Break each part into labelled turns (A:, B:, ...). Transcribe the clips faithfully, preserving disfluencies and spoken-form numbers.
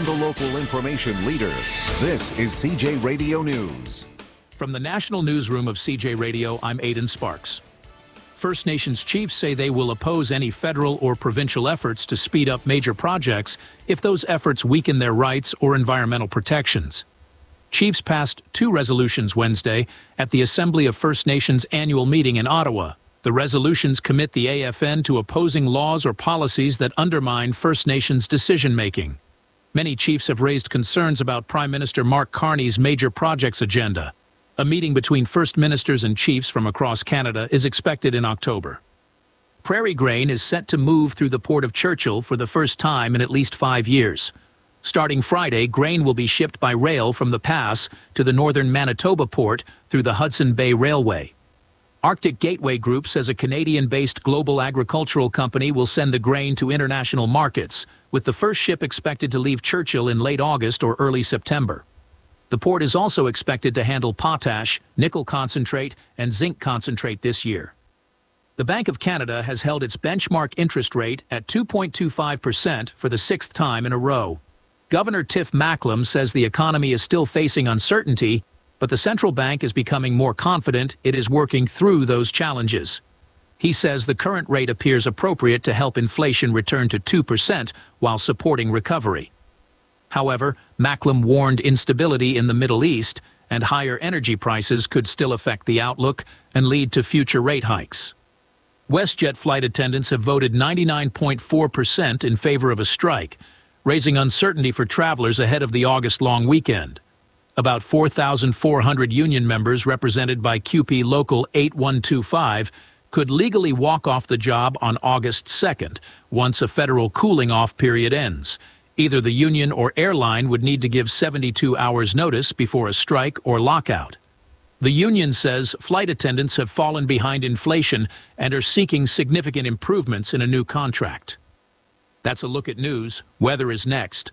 A: and the local information leader. This is C J Radio News.
B: From the National Newsroom of C J Radio, I'm Aidan Sparks. First Nations chiefs say they will oppose any federal or provincial efforts to speed up major projects if those efforts weaken their rights or environmental protections. Chiefs passed two resolutions Wednesday at the Assembly of First Nations annual meeting in Ottawa. The resolutions commit the A F N to opposing laws or policies that undermine First Nations decision-making. Many chiefs have raised concerns about Prime Minister Mark Carney's major projects agenda. A meeting between First Ministers and chiefs from across Canada is expected in October. Prairie grain is set to move through the Port of Churchill for the first time in at least five years. Starting Friday, grain will be shipped by rail from the pass to the northern Manitoba port through the Hudson Bay Railway. Arctic Gateway Group says a Canadian-based global agricultural company will send the grain to international markets, with the first ship expected to leave Churchill in late August or early September. The port is also expected to handle potash, nickel concentrate, and zinc concentrate this year. The Bank of Canada has held its benchmark interest rate at two point two five percent for the sixth time in a row. Governor Tiff Macklem says the economy is still facing uncertainty, but the central bank is becoming more confident it is working through those challenges. He says the current rate appears appropriate to help inflation return to two percent while supporting recovery. However, Macklem warned instability in the Middle East and higher energy prices could still affect the outlook and lead to future rate hikes. WestJet flight attendants have voted ninety-nine point four percent in favor of a strike, raising uncertainty for travelers ahead of the August long weekend. About four thousand four hundred union members represented by Q P Local eight one two five could legally walk off the job on August second, once a federal cooling-off period ends. Either the union or airline would need to give seventy-two hours notice before a strike or lockout. The union says flight attendants have fallen behind inflation and are seeking significant improvements in a new contract. That's a look at news. Weather is next.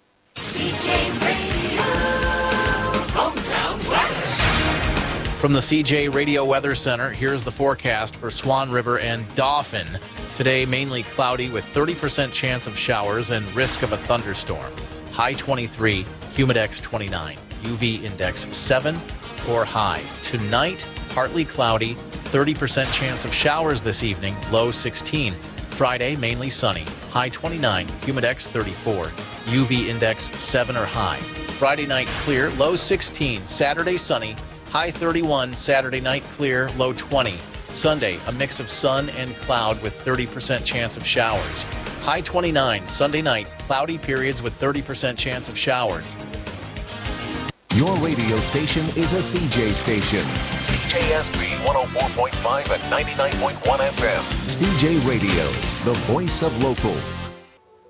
C: C J Radio, hometown weather.
D: From the C J Radio Weather Center, here's the forecast for Swan River and Dauphin. Today, mainly cloudy with thirty percent chance of showers and risk of a thunderstorm. High twenty-three, humidex twenty-nine, U V index seven or high. Tonight, partly cloudy, thirty percent chance of showers this evening, low sixteen. Friday, mainly sunny, high twenty-nine, humidex thirty-four, U V index seven or high. Friday night clear, low sixteen. Saturday sunny, high thirty-one. Saturday night clear, low twenty. Sunday, a mix of sun and cloud with thirty percent chance of showers. High twenty-nine. Sunday night, cloudy periods with thirty percent chance of showers.
A: Your radio station is a C J station.
E: C J S B one oh four point five and ninety-nine point one F M.
A: C J Radio, the voice of local.